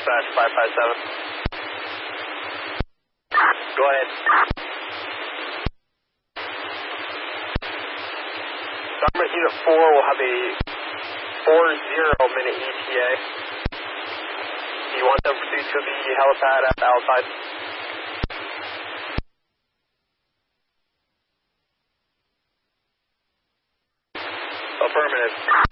dispatch 557. Go ahead. Starboard Unit 4 will have a 40-minute ETA. Do you want them to proceed to the helipad at Alpine? Affirmative.